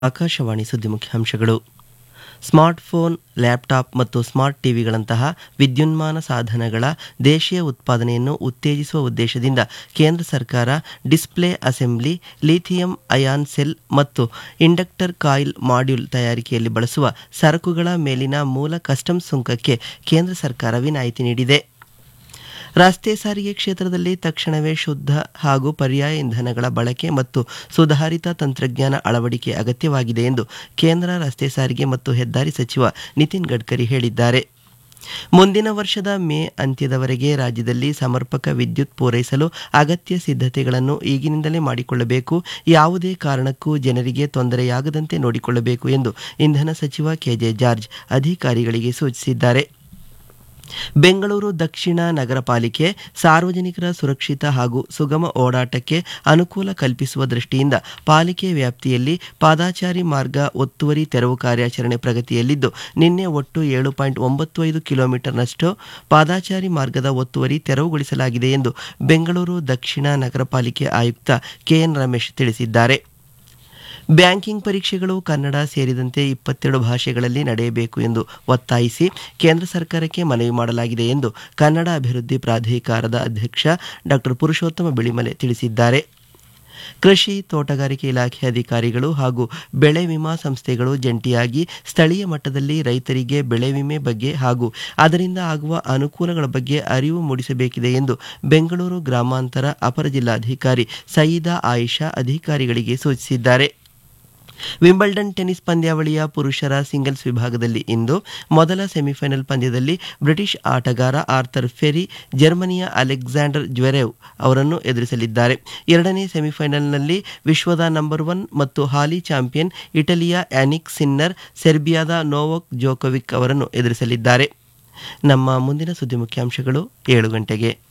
ಆಕಾಶವಾಣಿ ಸುದ್ದಿ ಮುಖ್ಯಾಂಶಗಳು. Smartphone, laptop ಮತ್ತು ಸ್ಮಾರ್ಟ್ ಟಿವಿಗಳಂತಹ ವಿದ್ಯುನ್ಮಾನ ಸಾಧನಗಳ ದೇಶೀಯ ಉತ್ಪಾದನೆಯನ್ನು ಉತ್ತೇಜಿಸುವ ಉದ್ದೇಶದಿಂದ ಕೇಂದ್ರ ಸರ್ಕಾರ display assembly, lithium ion cell ಮತ್ತು ಇಂಡಕ್ಟರ್ ಕಾಯಿಲ್ ಮಾಡ್ಯೂಲ್ ತಯಾರಿಕೆಯಲ್ಲಿ ಬಳಸುವ ಸರಕುಗಳ ಮೇಲಿನ ಮೂಲ ಕಸ್ಟಮ್ಸ್ ಸುಂಕಕ್ಕೆ ಕೇಂದ್ರ ಸರ್ಕಾರ ವಿನಾಯಿತಿ ನೀಡಿದೆ. ರಸ್ತೆ ಸಾರಿಗೆ ಕ್ಷೇತ್ರದಲ್ಲಿ ತಕ್ಷಣವೇ ಶುದ್ಧ ಹಾಗೂ ಪರ್ಯಾಯ ಇಂಧನಗಳ ಬಳಕೆ ಮತ್ತು ಸುಧಾರಿತ ತಂತ್ರಜ್ಞಾನ ಅಳವಡಿಕೆ ಅಗತ್ಯವಾಗಿದೆ ಎಂದು ಕೇಂದ್ರ ರಸ್ತೆ ಸಾರಿಗೆ ಮತ್ತು ಹೆದ್ದಾರಿ ಸಚಿವ ನಿತಿನ್ ಗಡ್ಕರಿ ಹೇಳಿದ್ದಾರೆ. ಮುಂದಿನ ವರ್ಷದ ಮೇ ಅಂತ್ಯದವರೆಗೆ ರಾಜ್ಯದಲ್ಲಿ ಸಮರ್ಪಕ ವಿದ್ಯುತ್ ಪೂರೈಸಲು ಅಗತ್ಯ ಸಿದ್ಧತೆಗಳನ್ನು ಈಗಿನಿಂದಲೇ ಮಾಡಿಕೊಳ್ಳಬೇಕು. ಯಾವುದೇ ಕಾರಣಕ್ಕೂ ಜನರಿಗೆ ತೊಂದರೆಯಾಗದಂತೆ ನೋಡಿಕೊಳ್ಳಬೇಕು ಎಂದು ಇಂಧನ ಸಚಿವ ಕೆಜೆ ಜಾರ್ಜ್ ಅಧಿಕಾರಿಗಳಿಗೆ ಸೂಚಿಸಿದ್ದಾರೆ. ಬೆಂಗಳೂರು ದಕ್ಷಿಣ ನಗರ ಪಾಲಿಕೆ ಸಾರ್ವಜನಿಕರ ಸುರಕ್ಷಿತ ಹಾಗೂ ಸುಗಮ ಓಡಾಟಕ್ಕೆ ಅನುಕೂಲ ಕಲ್ಪಿಸುವ ದೃಷ್ಟಿಯಿಂದ ಪಾಲಿಕೆ ವ್ಯಾಪ್ತಿಯಲ್ಲಿ ಪಾದಾಚಾರಿ ಮಾರ್ಗ ಒತ್ತುವರಿ ತೆರವು ಕಾರ್ಯಾಚರಣೆ ಪ್ರಗತಿಯಲ್ಲಿದ್ದು, ನಿನ್ನೆ ಒಟ್ಟು 7.95 ಕಿಲೋಮೀಟರ್ನಷ್ಟು ಪಾದಾಚಾರಿ ಮಾರ್ಗದ ಒತ್ತುವರಿ ತೆರವುಗೊಳಿಸಲಾಗಿದೆ ಎಂದು ಬೆಂಗಳೂರು ದಕ್ಷಿಣ ನಗರ ಪಾಲಿಕೆ ಆಯುಕ್ತ ಕೆಎನ್ ರಮೇಶ್ ತಿಳಿಸಿದ್ದಾರೆ. ಬ್ಯಾಂಕಿಂಗ್ ಪರೀಕ್ಷೆಗಳು ಕನ್ನಡ ಸೇರಿದಂತೆ 22 ಭಾಷೆಗಳಲ್ಲಿ ನಡೆಯಬೇಕು ಎಂದು ಒತ್ತಾಯಿಸಿ ಕೇಂದ್ರ ಸರ್ಕಾರಕ್ಕೆ ಮನವಿ ಮಾಡಲಾಗಿದೆ ಎಂದು ಕನ್ನಡ ಅಭಿವೃದ್ಧಿ ಪ್ರಾಧಿಕಾರದ ಅಧ್ಯಕ್ಷ ಡಾ ಪುರುಷೋತ್ತಮ ಬಿಳಿಮಲೆ ತಿಳಿಸಿದ್ದಾರೆ. ಕೃಷಿ, ತೋಟಗಾರಿಕೆ ಇಲಾಖೆ ಅಧಿಕಾರಿಗಳು ಹಾಗೂ ಬೆಳೆ ವಿಮಾ ಸಂಸ್ಥೆಗಳು ಜಂಟಿಯಾಗಿ ಸ್ಥಳೀಯ ಮಟ್ಟದಲ್ಲಿ ರೈತರಿಗೆ ಬೆಳೆ ವಿಮೆ ಬಗ್ಗೆ ಹಾಗೂ ಅದರಿಂದ ಆಗುವ ಅನುಕೂಲಗಳ ಬಗ್ಗೆ ಅರಿವು ಮೂಡಿಸಬೇಕಿದೆ ಎಂದು ಬೆಂಗಳೂರು ಗ್ರಾಮಾಂತರ ಅಪರ ಜಿಲ್ಲಾಧಿಕಾರಿ ಸಯೀದಾ ಆಯಿಷಾ ಅಧಿಕಾರಿಗಳಿಗೆ ಸೂಚಿಸಿದ್ದಾರೆ. ವಿಂಬಲ್ಡನ್ ಟೆನ್ನಿಸ್ ಪಂದ್ಯಾವಳಿಯ ಪುರುಷರ ಸಿಂಗಲ್ಸ್ ವಿಭಾಗದಲ್ಲಿ ಇಂದು ಮೊದಲ ಸೆಮಿಫೈನಲ್ ಪಂದ್ಯದಲ್ಲಿ ಬ್ರಿಟಿಷ್ ಆಟಗಾರ ಆರ್ಥರ್ ಫೆರಿ ಜರ್ಮನಿಯ ಅಲೆಕ್ಸಾಂಡರ್ ಜ್ವೆರೆವ್ ಅವರನ್ನು ಎದುರಿಸಲಿದ್ದಾರೆ. ಎರಡನೇ ಸೆಮಿಫೈನಲ್ನಲ್ಲಿ ವಿಶ್ವದ ನಂಬರ್ 1 ಮತ್ತು ಹಾಲಿ ಚಾಂಪಿಯನ್ ಇಟಲಿಯ ಯಾನಿಕ್ ಸಿನ್ನರ್ ಸೆರ್ಬಿಯಾದ ನೋವಾಕ್ ಜೋಕೋವಿಕ್ ಅವರನ್ನು ಎದುರಿಸಲಿದ್ದಾರೆ. ನಮ್ಮ ಮುಂದಿನ ಸುದ್ದಿ ಮುಖ್ಯಾಂಶಗಳು 7 ಗಂಟೆಗೆ.